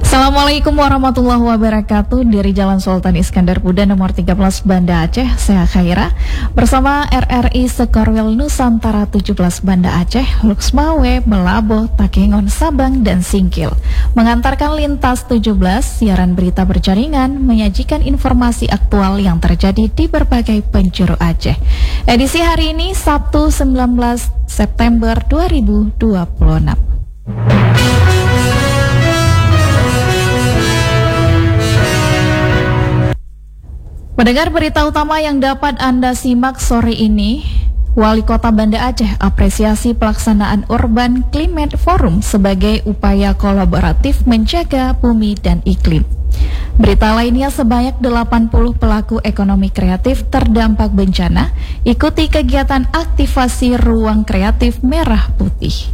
Assalamualaikum warahmatullahi wabarakatuh. Dari Jalan Sultan Iskandar Muda nomor 13 Banda Aceh, saya Khaira bersama RRI Sekorwil Nusantara 17 Banda Aceh, Luxmawe, Melaboh, Takengon, Sabang, dan Singkil mengantarkan lintas 17 siaran berita berjaringan menyajikan informasi aktual yang terjadi di berbagai penjuru Aceh. Edisi hari ini Sabtu 19 September 2026. Mendengar berita utama yang dapat Anda simak sore ini, Wali Kota Banda Aceh apresiasi pelaksanaan Urban Climate Forum sebagai upaya kolaboratif menjaga bumi dan iklim. Berita lainnya, sebanyak 80 pelaku ekonomi kreatif terdampak bencana ikuti kegiatan aktivasi ruang kreatif merah putih.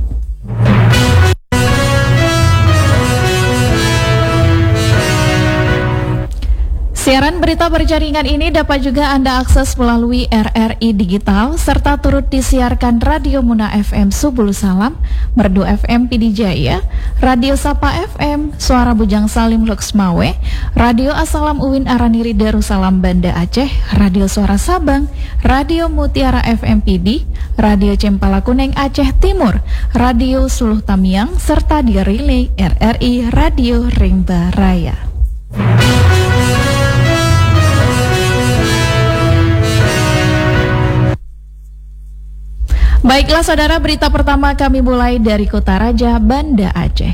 Siaran berita berjaringan ini dapat juga Anda akses melalui RRI Digital serta turut disiarkan Radio Muna FM Subul Salam, Merdu FM Pidi Jaya, Radio Sapa FM, Suara Bujang Salim Luxmawe, Radio Asalam Uwin Araniri Darussalam Banda Aceh, Radio Suara Sabang, Radio Mutiara FM Pidi, Radio Cempala Kuning Aceh Timur, Radio Suluh Tamiang, serta di relay RRI Radio Rimba Raya. Baiklah saudara, berita pertama kami mulai dari Kota Raja, Banda Aceh.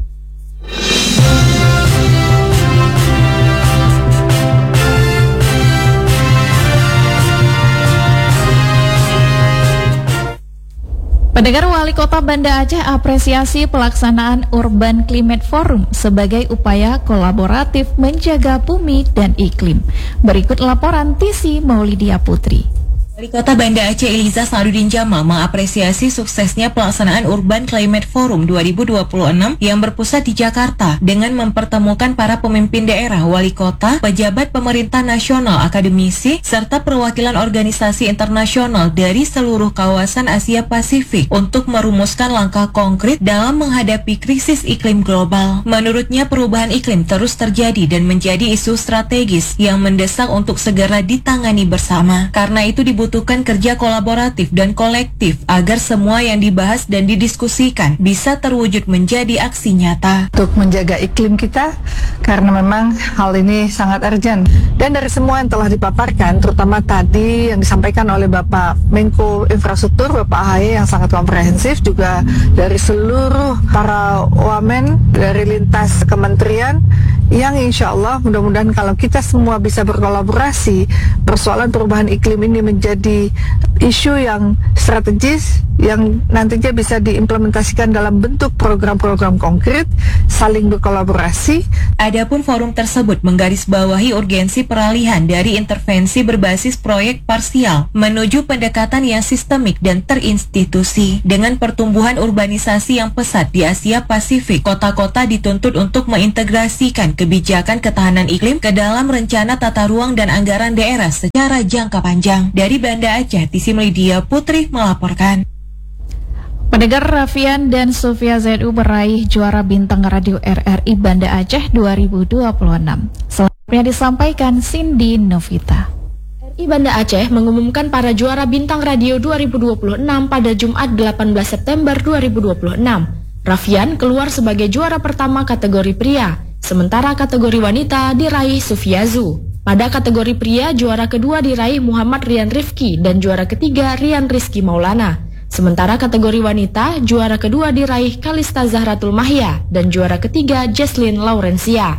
Pendengar, Wali Kota Banda Aceh apresiasi pelaksanaan Urban Climate Forum sebagai upaya kolaboratif menjaga bumi dan iklim. Berikut laporan Tisi Maulidia Putri. Wali Kota Banda Aceh Eliza Sadudin Jamal mengapresiasi suksesnya pelaksanaan Urban Climate Forum 2026 yang berpusat di Jakarta dengan mempertemukan para pemimpin daerah, wali kota, pejabat pemerintah nasional, akademisi, serta perwakilan organisasi internasional dari seluruh kawasan Asia Pasifik untuk merumuskan langkah konkret dalam menghadapi krisis iklim global. Menurutnya, perubahan iklim terus terjadi dan menjadi isu strategis yang mendesak untuk segera ditangani bersama. Karena itu dibutuhkan kerja kolaboratif dan kolektif agar semua yang dibahas dan didiskusikan bisa terwujud menjadi aksi nyata. Untuk menjaga iklim kita, karena memang hal ini sangat urgent. Dan dari semua yang telah dipaparkan, terutama tadi yang disampaikan oleh Bapak Menko Infrastruktur, Bapak AHY yang sangat komprehensif, juga dari seluruh para wamen, dari lintas kementerian, yang insya Allah mudah-mudahan kalau kita semua bisa berkolaborasi, persoalan perubahan iklim ini menjadi isu yang strategis yang nantinya bisa diimplementasikan dalam bentuk program-program konkret, saling berkolaborasi. Adapun forum tersebut menggarisbawahi urgensi peralihan dari intervensi berbasis proyek parsial menuju pendekatan yang sistemik dan terinstitusi. Dengan pertumbuhan urbanisasi yang pesat di Asia Pasifik, kota-kota dituntut untuk mengintegrasikan kebijakan ketahanan iklim ke dalam rencana tata ruang dan anggaran daerah secara jangka panjang. Dari Banda Aceh, Tisi Melidia Putri melaporkan. Pendengar, Raffian dan Sofia ZU meraih juara bintang radio RRI Banda Aceh 2026. Selengkapnya disampaikan Cindy Novita. RRI Banda Aceh mengumumkan para juara bintang radio 2026 pada Jumat 18 September 2026. Raffian keluar sebagai juara pertama kategori pria, sementara kategori wanita diraih Sufiazu. Pada kategori pria, juara kedua diraih Muhammad Rian Rifki dan juara ketiga Rian Rizky Maulana. Sementara kategori wanita, juara kedua diraih Kalista Zahratul Mahya dan juara ketiga Jesslyn Laurencia.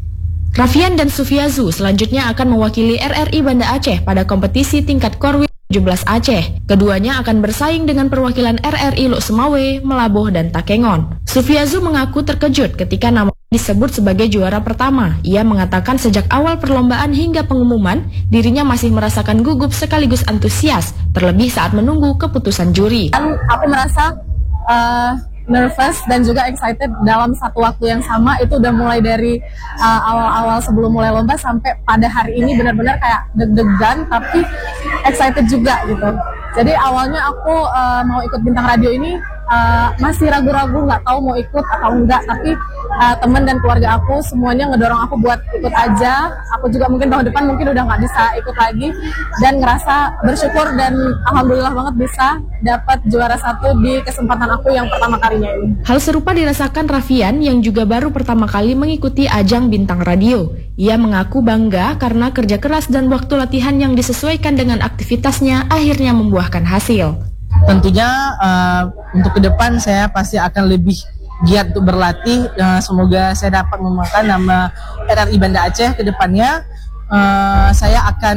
Raffian dan Sufiazu selanjutnya akan mewakili RRI Banda Aceh pada kompetisi tingkat Korwil 17 Aceh. Keduanya akan bersaing dengan perwakilan RRI Luxmawe, Melaboh, dan Takengon. Sufiazu mengaku terkejut ketika nama disebut sebagai juara pertama. Ia mengatakan sejak awal perlombaan hingga pengumuman, dirinya masih merasakan gugup sekaligus antusias, terlebih saat menunggu keputusan juri. Aku merasa nervous dan juga excited dalam satu waktu yang sama. Itu udah mulai dari awal-awal sebelum mulai lomba sampai pada hari ini benar-benar kayak deg-degan tapi excited juga gitu. Jadi awalnya aku mau ikut Bintang Radio ini masih ragu-ragu, nggak tahu mau ikut atau enggak, tapi teman dan keluarga aku semuanya ngedorong aku buat ikut aja. Aku juga mungkin tahun depan mungkin udah nggak bisa ikut lagi, dan ngerasa bersyukur dan alhamdulillah banget bisa dapat juara 1 di kesempatan aku yang pertama kalinya ini. Hal serupa dirasakan Raffian yang juga baru pertama kali mengikuti ajang Bintang Radio. Ia mengaku bangga karena kerja keras dan waktu latihan yang disesuaikan dengan aktivitasnya akhirnya membuahkan hasil. Tentunya untuk ke depan saya pasti akan lebih giat untuk berlatih. Semoga saya dapat memakan nama RRI Banda Aceh ke depannya. Saya akan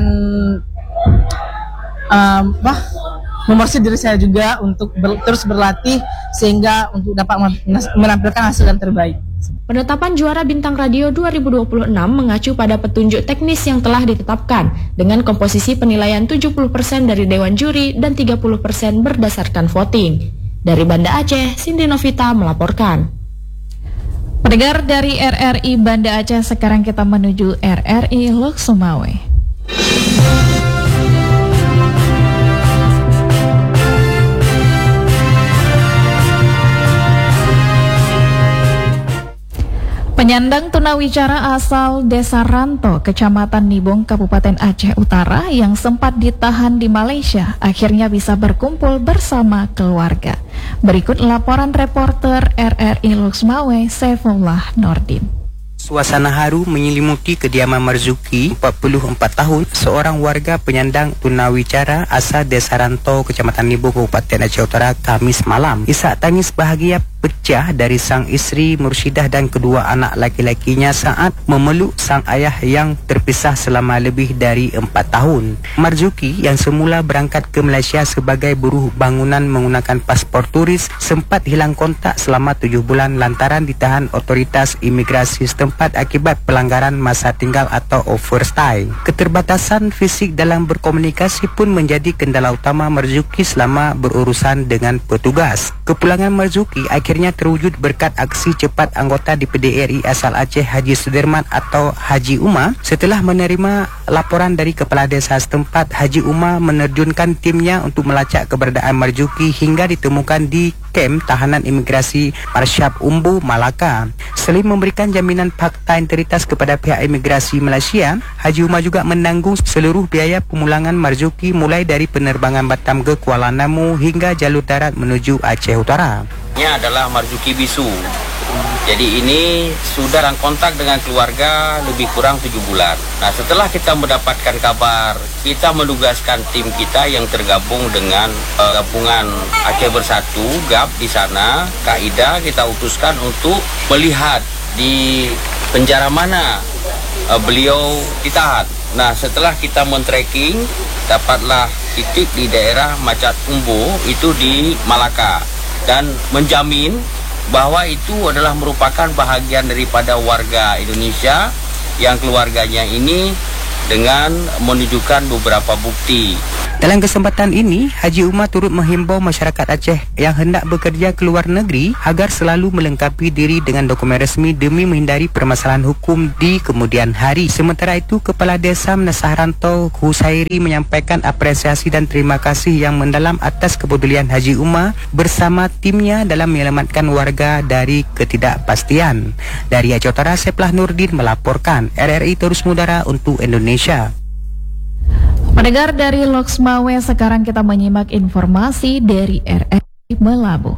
memorsir diri saya juga untuk terus berlatih sehingga untuk dapat menampilkan hasil yang terbaik. Penetapan juara Bintang Radio 2026 mengacu pada petunjuk teknis yang telah ditetapkan dengan komposisi penilaian 70% dari Dewan Juri dan 30% berdasarkan voting. Dari Banda Aceh, Cindy Novita melaporkan. Pendengar dari RRI Banda Aceh, sekarang kita menuju RRI Lok Sumawe. Penyandang tunawicara asal Desa Ranto, Kecamatan Nibong, Kabupaten Aceh Utara yang sempat ditahan di Malaysia akhirnya bisa berkumpul bersama keluarga. Berikut laporan reporter RRI Lok Sumawe, Saifullah Nordin. Suasana haru menyelimuti kediaman Marzuki, 44 tahun, seorang warga penyandang tunawicara asal Desa Ranto, Kecamatan Nibong, Kabupaten Aceh Utara, Kamis malam. Isak tangis bahagia pecah dari sang isteri Mursyidah dan kedua anak laki-lakinya saat memeluk sang ayah yang terpisah selama lebih dari 4 tahun. Marzuki yang semula berangkat ke Malaysia sebagai buruh bangunan menggunakan paspor turis sempat hilang kontak selama 7 bulan lantaran ditahan otoritas imigrasi setempat akibat pelanggaran masa tinggal atau overstay. Keterbatasan fisik dalam berkomunikasi pun menjadi kendala utama Marzuki selama berurusan dengan petugas. Kepulangan Marzuki akhirnya terwujud berkat aksi cepat anggota DPD RI asal Aceh Haji Sudirman atau Haji Uma. Setelah menerima laporan dari kepala desa setempat, Haji Uma menerjunkan timnya untuk melacak keberadaan Marzuki hingga ditemukan di kem tahanan imigrasi Marsyab Umbu, Malaka. Selain memberikan jaminan fakta integritas kepada pihak imigrasi Malaysia, Haji Uma juga menanggung seluruh biaya pemulangan Marzuki mulai dari penerbangan Batam ke Kuala Namu hingga jalur darat menuju Aceh Utara. Ini adalah Marzuki bisu. Jadi ini sudah kontak dengan keluarga lebih kurang 7 bulan. Nah, setelah kita mendapatkan kabar, kita menugaskan tim kita yang tergabung dengan gabungan Aceh Bersatu, GAP di sana. Kak Ida kita utuskan untuk melihat di penjara mana beliau ditahan. Nah, setelah kita men-tracking, dapatlah titik di daerah Macat Umbu, itu di Malaka. Dan menjamin bahwa itu adalah merupakan bahagian daripada warga Indonesia yang keluarganya ini dengan menunjukkan beberapa bukti. Dalam kesempatan ini, Haji Uma turut menghimbau masyarakat Aceh yang hendak bekerja ke luar negeri agar selalu melengkapi diri dengan dokumen resmi demi menghindari permasalahan hukum di kemudian hari. Sementara itu, Kepala Desa Menasah Ranto Husairi menyampaikan apresiasi dan terima kasih yang mendalam atas kepedulian Haji Uma bersama timnya dalam menyelamatkan warga dari ketidakpastian. Dari Aceh Utara, Saifullah Nurdin melaporkan. RRI terus mengudara untuk Indonesia. Pendengar dari Lok Sumawe, sekarang kita menyimak informasi dari RRI Melabu.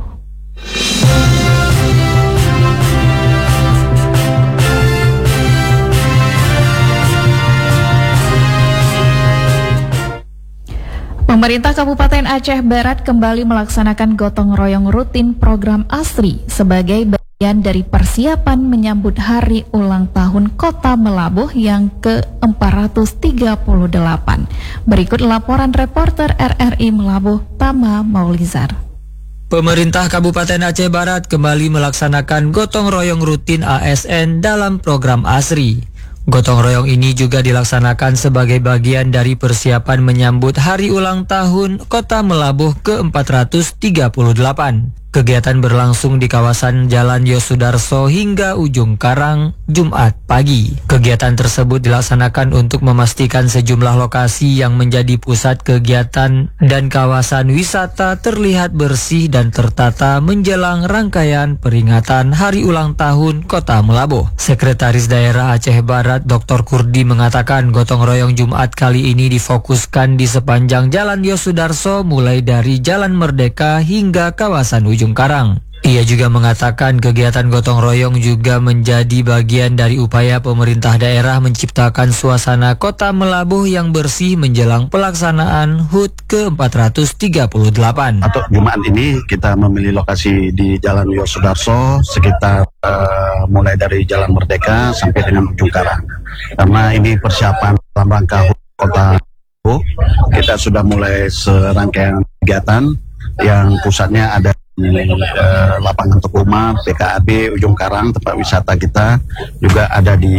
Pemerintah Kabupaten Aceh Barat kembali melaksanakan gotong royong rutin program ASRI sebagai bagian dari persiapan menyambut hari ulang tahun Kota Melabuh yang ke-438. Berikut laporan reporter RRI Melabuh, Tama Maulizar. Pemerintah Kabupaten Aceh Barat kembali melaksanakan gotong royong rutin ASN dalam program ASRI. Gotong royong ini juga dilaksanakan sebagai bagian dari persiapan menyambut hari ulang tahun Kota Melabuh ke-438. Kegiatan berlangsung di kawasan Jalan Yosudarso hingga Ujung Karang, Jumat pagi. Kegiatan tersebut dilaksanakan untuk memastikan sejumlah lokasi yang menjadi pusat kegiatan dan kawasan wisata terlihat bersih dan tertata menjelang rangkaian peringatan Hari Ulang Tahun Kota Melaboh. Sekretaris Daerah Aceh Barat Dr. Kurdi mengatakan gotong royong Jumat kali ini difokuskan di sepanjang Jalan Yosudarso mulai dari Jalan Merdeka hingga kawasan Ujung Karang. Ia juga mengatakan kegiatan gotong royong juga menjadi bagian dari upaya pemerintah daerah menciptakan suasana Kota Melaboh yang bersih menjelang pelaksanaan HUT ke-438. Untuk Jumat ini kita memilih lokasi di Jalan Yosudarso sekitar mulai dari Jalan Merdeka sampai dengan Ujung Karang. Karena ini persiapan dalam rangka HUT Kota Melaboh, kita sudah mulai serangkaian kegiatan yang pusatnya ada di lapangan Tukuma, PKAB, Ujung Karang, tempat wisata kita juga ada di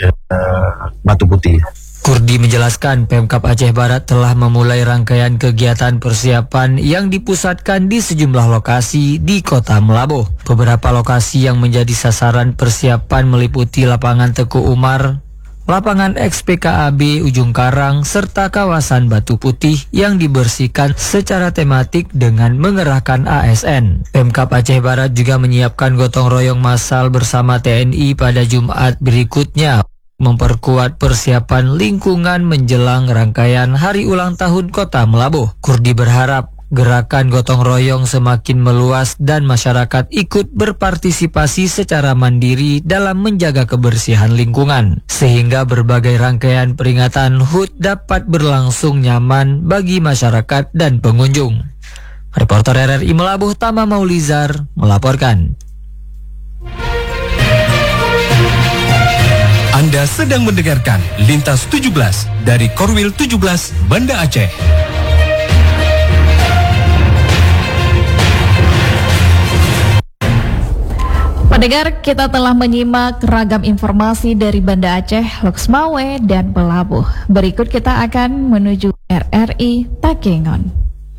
Batu Putih. Kurdi menjelaskan Pemkab Aceh Barat telah memulai rangkaian kegiatan persiapan yang dipusatkan di sejumlah lokasi di Kota Melaboh. Beberapa lokasi yang menjadi sasaran persiapan meliputi lapangan Teku Umar, lapangan XPKAB Ujung Karang, serta kawasan Batu Putih yang dibersihkan secara tematik dengan mengerahkan ASN. Pemkab Aceh Barat juga menyiapkan gotong royong massal bersama TNI pada Jumat berikutnya, memperkuat persiapan lingkungan menjelang rangkaian Hari Ulang Tahun Kota Melaboh. Kurdi berharap gerakan gotong royong semakin meluas dan masyarakat ikut berpartisipasi secara mandiri dalam menjaga kebersihan lingkungan, sehingga berbagai rangkaian peringatan HUT dapat berlangsung nyaman bagi masyarakat dan pengunjung. Reporter RRI Melaboh Tama Maulizar melaporkan. Anda sedang mendengarkan Lintas 17 dari Korwil 17 Banda Aceh. Pendengar, kita telah menyimak ragam informasi dari Banda Aceh, Loksmawe, dan Melaboh. Berikut kita akan menuju RRI Takengon.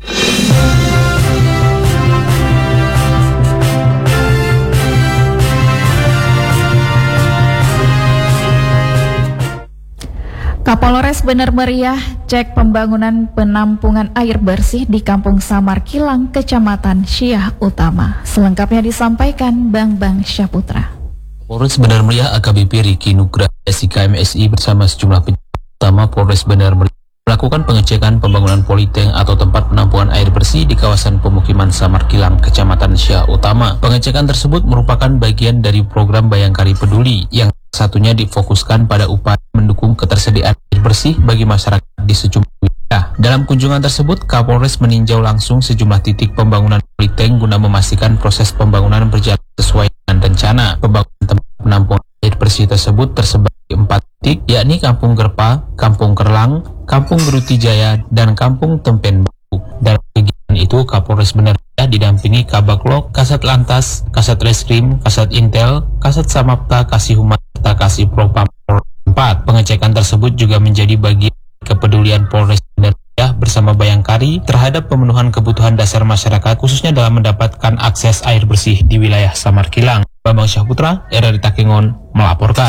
Kapolres Bener Meriah cek pembangunan penampungan air bersih di Kampung Samar Kilang, Kecamatan Syah Utama. Selengkapnya disampaikan Bang Syaputra. Polres Bener Meriah AKBP Riki Nugra SIK MSI bersama sejumlah pejabat utama Polres Bener Meriah melakukan pengecekan pembangunan politank atau tempat penampungan air bersih di kawasan pemukiman Samar Kilang, Kecamatan Syah Utama. Pengecekan tersebut merupakan bagian dari program Bayangkari Peduli yang satunya difokuskan pada upaya mendukung ketersediaan air bersih bagi masyarakat di sejumlah wilayah. Dalam kunjungan tersebut, Kapolres meninjau langsung sejumlah titik pembangunan politank guna memastikan proses pembangunan berjalan sesuai dengan rencana. Pembangunan tempat penampungan air bersih tersebut tersebar di 4 titik, yakni Kampung Gerpa, Kampung Kerlang, Kampung Geruti Jaya, dan Kampung Tempen Batu. Dalam kegiatan itu, Kapolres Bener Meriah didampingi Kabaklok, Kasat Lantas, Kasat Reskrim, Kasat Intel, Kasat Samapta, Kasih Humas, serta Kasih Propam 4. Pengecekan tersebut juga menjadi bagian kepedulian Polres Bener Meriah bersama Bayangkari terhadap pemenuhan kebutuhan dasar masyarakat, khususnya dalam mendapatkan akses air bersih di wilayah Samar Kilang. Bambang Syaputra, RRI Takengon melaporkan.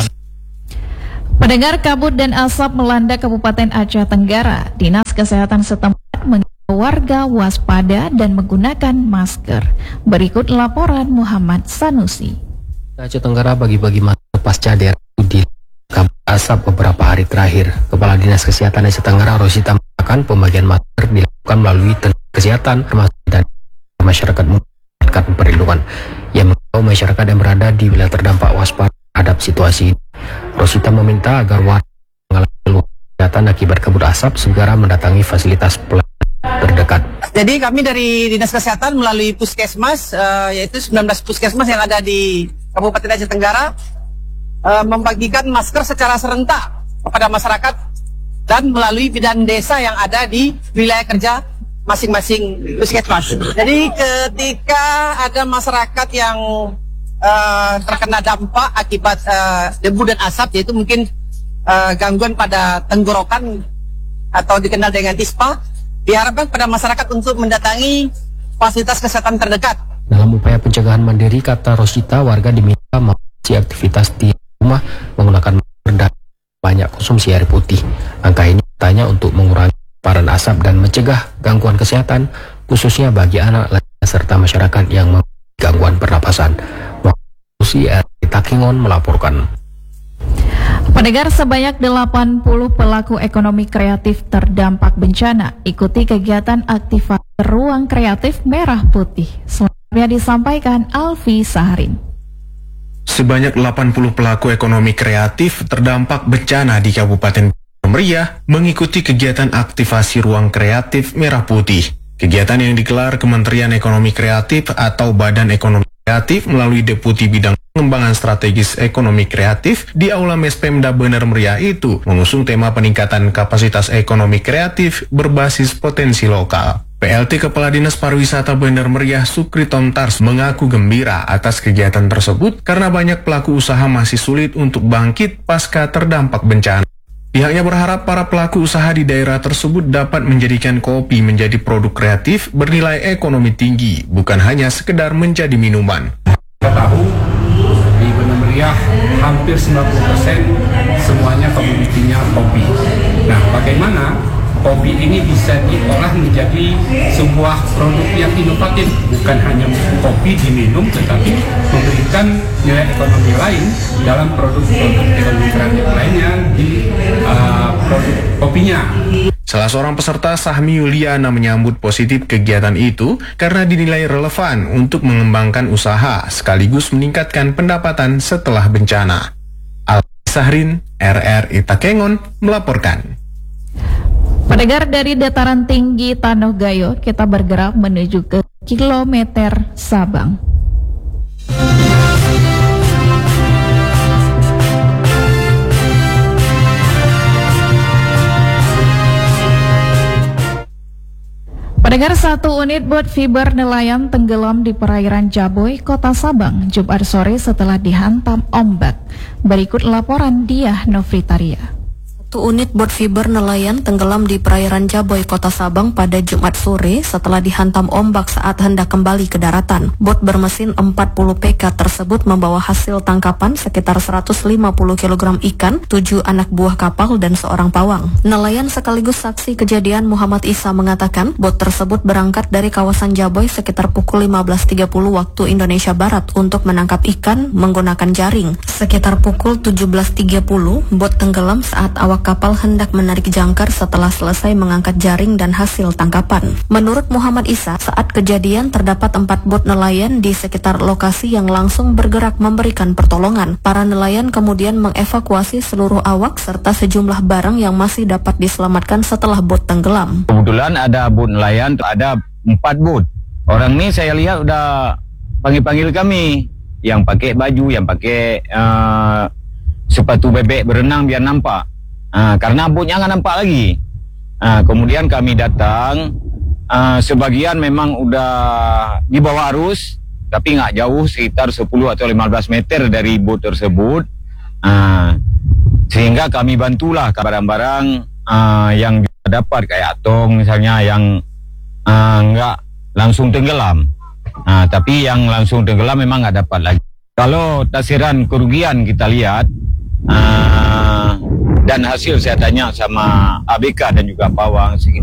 Pendengar, kabut dan asap melanda Kabupaten Aceh Tenggara. Dinas Kesehatan setempat mengimbau warga waspada dan menggunakan masker. Berikut laporan Muhammad Sanusi. Aceh Tenggara bagi-bagi masker pasca daerah di kabut asap beberapa hari terakhir. Kepala Dinas Kesehatan Aceh Tenggara Rosita mengatakan pembagian masker dilakukan melalui tenaga kesehatan termasuk dan masyarakat mendapatkan perlindungan. Yang mengimbau masyarakat yang berada di wilayah terdampak waspada terhadap situasi ini. Rosita meminta agar warga mengalami keluhan kesehatan akibat kabut asap segera mendatangi fasilitas pelayanan terdekat. Jadi kami dari Dinas Kesehatan melalui Puskesmas, yaitu 19 Puskesmas yang ada di Kabupaten Aceh Tenggara, membagikan masker secara serentak kepada masyarakat dan melalui bidan desa yang ada di wilayah kerja masing-masing Puskesmas. Jadi ketika ada masyarakat yang terkena dampak akibat debu dan asap, yaitu mungkin gangguan pada tenggorokan atau dikenal dengan ISPA, diharapkan pada masyarakat untuk mendatangi fasilitas kesehatan terdekat Dalam upaya pencegahan mandiri, kata Rosita, warga diminta mengatasi aktivitas di rumah menggunakan masker dan banyak konsumsi air putih. Angka ini katanya untuk mengurangi paparan asap dan mencegah gangguan kesehatan, khususnya bagi anak serta masyarakat yang memiliki gangguan pernapasan. Susi Takingon melaporkan. Pendengar, sebanyak 80 pelaku ekonomi kreatif terdampak bencana ikuti kegiatan aktivasi ruang kreatif merah putih. Selengkapnya disampaikan Alfi Saharin. Sebanyak 80 pelaku ekonomi kreatif terdampak bencana di Kabupaten Meriah mengikuti kegiatan aktivasi ruang kreatif merah putih. Kegiatan yang digelar Kementerian Ekonomi Kreatif atau Badan Ekonomi Kreatif melalui Deputi Bidang Pengembangan Strategis Ekonomi Kreatif di Aula Mespemda Bener Meriah itu mengusung tema peningkatan kapasitas ekonomi kreatif berbasis potensi lokal. PLT Kepala Dinas Pariwisata Bener Meriah Sukri Tomtars mengaku gembira atas kegiatan tersebut karena banyak pelaku usaha masih sulit untuk bangkit pasca terdampak bencana. Pihaknya berharap para pelaku usaha di daerah tersebut dapat menjadikan kopi menjadi produk kreatif bernilai ekonomi tinggi, bukan hanya sekedar menjadi minuman. Kita tahu di Bener Meriah hampir 90% semuanya komoditinya kopi. Nah, bagaimana kopi ini bisa diolah menjadi sebuah produk yang inovatif, bukan hanya kopi diminum, tetapi memberikan nilai ekonomi lain dalam produk-produk ekonomi kreatif lainnya di produk kopinya. Salah seorang peserta, Sahmi Yuliana, menyambut positif kegiatan itu karena dinilai relevan untuk mengembangkan usaha sekaligus meningkatkan pendapatan setelah bencana. Alfi Sahrin, RRI Takengon melaporkan. Pendengar, dari dataran tinggi Tanah Gayo, kita bergerak menuju ke kilometer Sabang. Pendengar, satu unit bot fiber nelayan tenggelam di perairan Jaboy, Kota Sabang, Jumat sore setelah dihantam ombak. Berikut laporan Diah Novitaria. Satu unit bot fiber nelayan tenggelam di perairan Jaboy, Kota Sabang pada Jumat sore setelah dihantam ombak saat hendak kembali ke daratan. Bot bermesin 40 PK tersebut membawa hasil tangkapan sekitar 150 kg ikan, 7 anak buah kapal dan seorang pawang. Nelayan sekaligus saksi kejadian Muhammad Isa mengatakan bot tersebut berangkat dari kawasan Jaboy sekitar pukul 15.30 waktu Indonesia Barat untuk menangkap ikan menggunakan jaring. Sekitar pukul 17.30 bot tenggelam saat awak kapal hendak menarik jangkar setelah selesai mengangkat jaring dan hasil tangkapan. Menurut Muhammad Isa, saat kejadian terdapat 4 bot nelayan di sekitar lokasi yang langsung bergerak memberikan pertolongan. Para nelayan kemudian mengevakuasi seluruh awak serta sejumlah barang yang masih dapat diselamatkan setelah bot tenggelam. Kebetulan ada bot nelayan, ada 4 bot. Orang ini saya lihat udah panggil-panggil kami, yang pakai baju, yang pakai sepatu bebek berenang biar nampak. Karena botnya nggak nampak lagi. Kemudian kami datang, sebagian memang udah di bawah arus, tapi nggak jauh, sekitar 10 atau 15 meter dari bot tersebut. Sehingga kami bantulah barang-barang yang dapat, kayak tong misalnya, yang nggak langsung tenggelam. Tapi yang langsung tenggelam memang nggak dapat lagi. Kalau tafsiran kerugian kita lihat, dan hasil saya tanya sama ABK dan juga pawang,